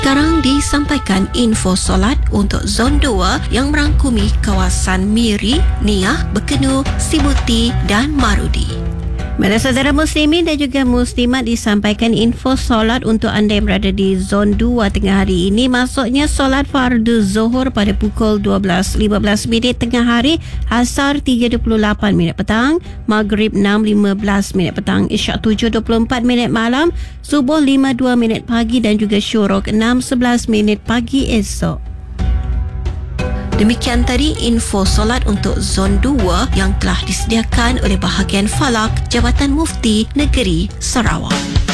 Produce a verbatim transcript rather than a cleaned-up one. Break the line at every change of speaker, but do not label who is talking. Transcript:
Sekarang disampaikan info solat untuk Zon dua yang merangkumi kawasan Miri, Niah, Bekenu, Sibuti dan Marudi.
Pada saudara muslimin dan juga muslimat, disampaikan info solat untuk anda yang berada di Zon dua tengah hari ini. Maksudnya solat fardu Zuhur pada pukul dua belas lima belas minit tengah hari, Asar tiga dua puluh lapan minit petang, Maghrib enam lima belas minit petang, Isyak tujuh dua puluh empat minit malam, Subuh lima dua minit pagi dan juga Syuruk enam sebelas minit pagi esok.
Demikian tadi info solat untuk Zon dua yang telah disediakan oleh bahagian Falak Jabatan Mufti Negeri Sarawak.